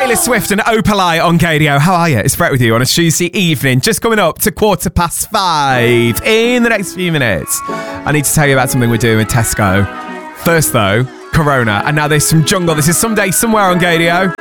Taylor Swift and Opalite on Gadio. How are you? It's Brett with you on a Tuesday evening, just coming up to 5:15. In the next few minutes, I need to tell you about something we're doing with Tesco. First though, Corona, and now there's some jungle. This is Someday Somewhere on Gadio.